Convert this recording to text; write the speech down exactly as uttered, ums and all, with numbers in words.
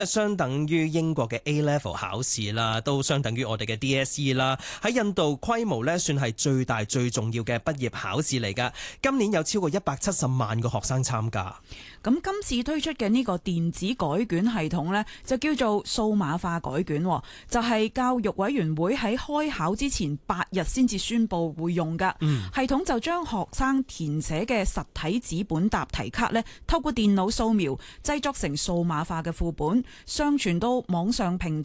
相等於英國嘅 A Level 考試啦，都相等於我哋嘅 D S E 啦。喺印度規模呢，算係最大最重要嘅畢業考試嚟㗎。今年有超過一百七十萬個學生參加。 咁今次推出嘅呢個電子改卷系統呢，就叫做數碼化改卷，就係、是、教育委員會喺開考之前八日先至宣佈會用㗎。嗯、系統就將學生填寫嘅實體紙本答題卡呢，透過電腦掃描製作成數碼化嘅副本，上傳到網上平